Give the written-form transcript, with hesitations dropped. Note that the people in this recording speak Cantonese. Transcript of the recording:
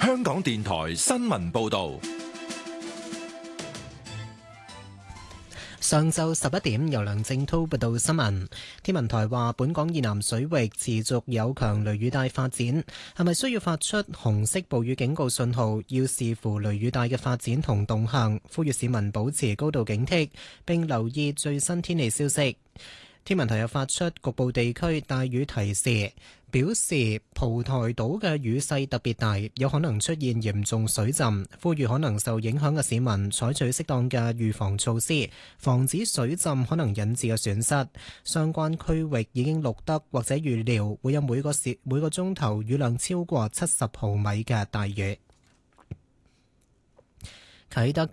香港電台新聞報道。 上晝11點，由梁正滔報道新聞。天文台話，本港以南水域持續有強雷雨帶發展，係咪需要發出紅色暴雨警告信號，要視乎雷雨帶嘅發展同動向，呼籲市民保持高度警惕，並留意最新天氣消息。天文台又發出局部地區大雨提示，表示蒲台島嘅雨勢特別大，有可能出現嚴重水浸，呼籲可能受影響嘅市民採取適當嘅預防措施，防止水浸可能引致嘅損失。相關區域已經錄得或者預料會有每個鐘頭雨量超過70毫米嘅大雨。啟德